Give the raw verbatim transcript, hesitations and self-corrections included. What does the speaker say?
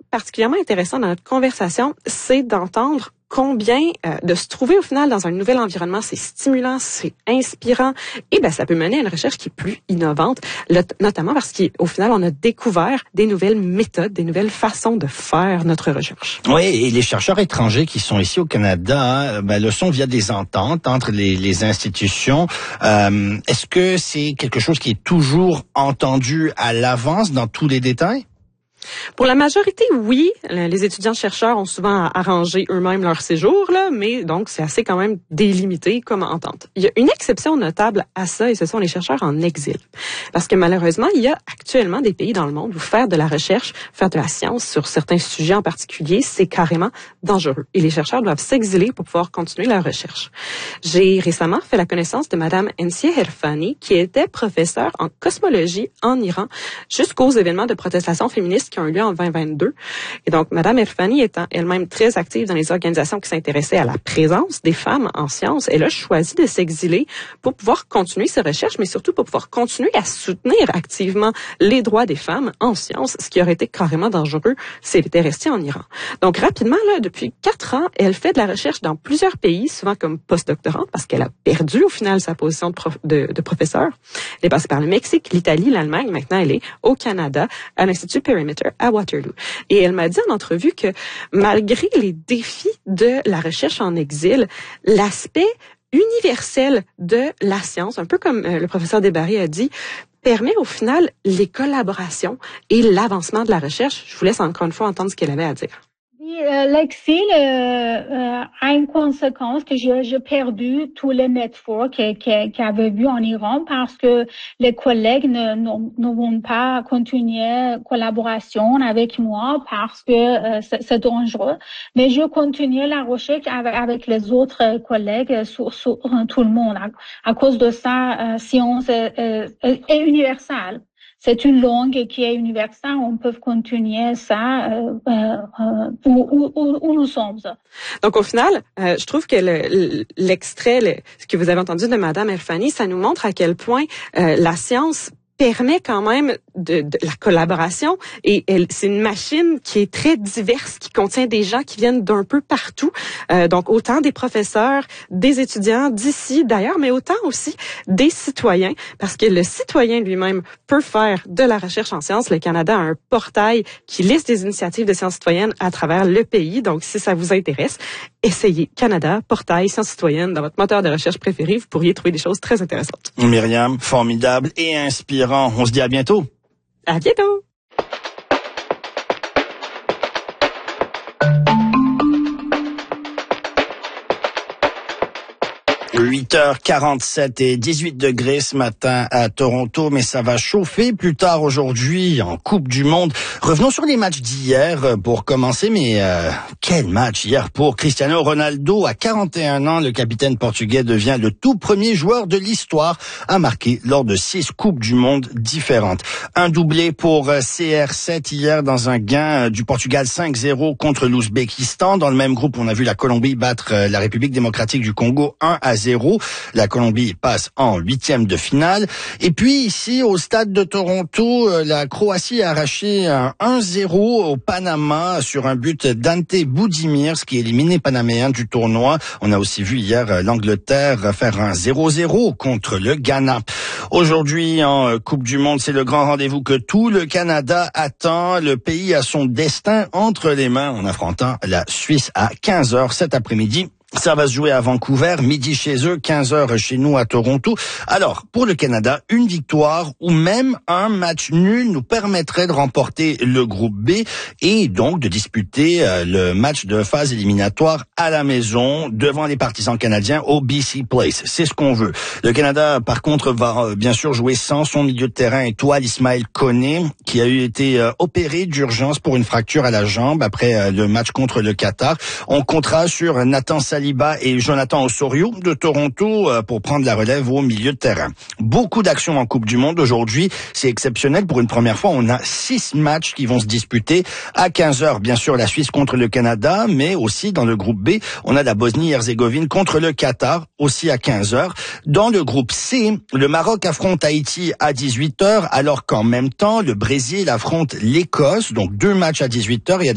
particulièrement intéressant dans notre conversation, c'est d'entendre combien euh, de se trouver au final dans un nouvel environnement, c'est stimulant, c'est inspirant et ben ça peut mener à une recherche qui est plus innovante, là, notamment parce qu'au final on a découvert des nouvelles méthodes, des nouvelles façons de faire notre recherche. Oui, et les chercheurs étrangers qui sont ici au Canada hein, ben, le sont via des ententes entre les, les institutions. Euh, est-ce que c'est quelque chose qui est toujours entendu à l'avance dans tous les détails? Pour la majorité, oui. Les étudiants-chercheurs ont souvent arrangé eux-mêmes leur séjour, là, mais donc c'est assez quand même délimité comme entente. Il y a une exception notable à ça, et ce sont les chercheurs en exil. Parce que malheureusement, il y a actuellement des pays dans le monde où faire de la recherche, faire de la science sur certains sujets en particulier, c'est carrément dangereux. Et les chercheurs doivent s'exiler pour pouvoir continuer leur recherche. J'ai récemment fait la connaissance de Madame Ensia Herfani, qui était professeure en cosmologie en Iran, jusqu'aux événements de protestation féministe qui ont eu lieu en vingt vingt-deux. Et donc, Madame Herfani étant elle-même très active dans les organisations qui s'intéressaient à la présence des femmes en sciences, elle a choisi de s'exiler pour pouvoir continuer ses recherches, mais surtout pour pouvoir continuer à soutenir activement les droits des femmes en sciences, ce qui aurait été carrément dangereux si elle était restée en Iran. Donc, rapidement, là, depuis quatre ans, elle fait de la recherche dans plusieurs pays, souvent comme postdoctorante, parce qu'elle a perdu au final sa position de, prof, de, de professeur. Elle est passée par le Mexique, l'Italie, l'Allemagne. Maintenant, elle est au Canada, à l'Institut Perimeter à Waterloo. Et elle m'a dit en entrevue que malgré les défis de la recherche en exil, l'aspect universel de la science, un peu comme euh, le professeur Desbarry a dit, permet au final les collaborations et l'avancement de la recherche. Je vous laisse encore une fois entendre ce qu'elle avait à dire. Euh, L'exil euh, euh, a une conséquence que j'ai, j'ai perdu tous les networks qu'il qu avait vu en Iran parce que les collègues ne, ne, ne vont pas continuer collaboration avec moi parce que euh, c'est, c'est dangereux. Mais je continue la recherche avec, avec les autres collègues sur, sur tout le monde. À, à cause de ça, euh, science est, est, est universelle. C'est une langue qui est universelle. On peut continuer ça euh, euh, où, où, où nous sommes. Donc, au final, euh, je trouve que le, l'extrait, le, ce que vous avez entendu de Madame Herfani, ça nous montre à quel point euh, la science permet quand même de, de la collaboration et elle, c'est une machine qui est très diverse, qui contient des gens qui viennent d'un peu partout, euh, donc autant des professeurs, des étudiants d'ici d'ailleurs, mais autant aussi des citoyens, parce que le citoyen lui-même peut faire de la recherche en sciences. Le Canada a un portail qui liste des initiatives de sciences citoyennes à travers le pays, donc si ça vous intéresse, essayez Canada, portail, sciences citoyennes dans votre moteur de recherche préféré, vous pourriez trouver des choses très intéressantes. Myriam, formidable et inspirant. On se dit à bientôt. À bientôt. huit heures quarante-sept et dix-huit degrés ce matin à Toronto, mais ça va chauffer plus tard aujourd'hui en Coupe du Monde. Revenons sur les matchs d'hier pour commencer, mais euh, quel match hier pour Cristiano Ronaldo. À quarante et un ans, le capitaine portugais devient le tout premier joueur de l'histoire à marquer lors de six Coupes du Monde différentes. Un doublé pour C R sept hier dans un gain du Portugal cinq zéro contre l'Ouzbékistan. Dans le même groupe, on a vu la Colombie battre la République démocratique du Congo un à zéro. La Colombie passe en huitième de finale. Et puis ici, au stade de Toronto, la Croatie a arraché un un zéro au Panama sur un but d'Ante Budimir, qui élimine les Panaméens du tournoi. On a aussi vu hier l'Angleterre faire un zéro zéro contre le Ghana. Aujourd'hui, en Coupe du Monde, c'est le grand rendez-vous que tout le Canada attend. Le pays a son destin entre les mains en affrontant la Suisse à quinze heures cet après-midi. Ça va se jouer à Vancouver, midi chez eux, quinze heures chez nous à Toronto. Alors, pour le Canada, une victoire ou même un match nul nous permettrait de remporter le groupe B et donc de disputer le match de phase éliminatoire à la maison devant les partisans canadiens au B C Place. C'est ce qu'on veut. Le Canada, par contre, va bien sûr jouer sans son milieu de terrain étoile Ismaël Koné, qui a eu été opéré d'urgence pour une fracture à la jambe après le match contre le Qatar. On comptera sur Nathan Saliba et Jonathan Osorio de Toronto pour prendre la relève au milieu de terrain. Beaucoup d'actions en Coupe du Monde aujourd'hui. C'est exceptionnel. Pour une première fois, on a six matchs qui vont se disputer. À quinze heures, bien sûr, la Suisse contre le Canada, mais aussi dans le groupe B, on a la Bosnie-Herzégovine contre le Qatar, aussi à quinze heures. Dans le groupe C, le Maroc affronte Haïti à dix-huit heures, alors qu'en même temps, le Brésil affronte l'Écosse. Donc deux matchs à dix-huit heures. Il y a